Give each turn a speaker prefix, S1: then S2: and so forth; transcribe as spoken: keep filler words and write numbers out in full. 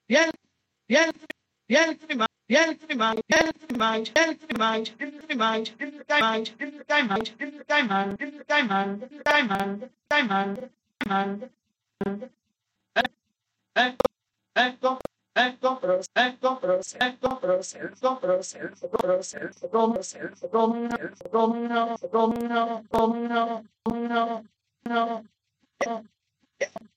S1: Yes, yes, yes, demais, yes, demais, yes, demais, yes, demais, yes, demais, yes, demais, yes, demais, yes, demais, yes, demais, yes, demais, yes, demais, demais, ecco, ecco, pros, ecco, pros, ecco, pros, ecco, pros, ecco, pros, ecco, pros, ecco, domino, ecco, domino, domino, domino, domino, no,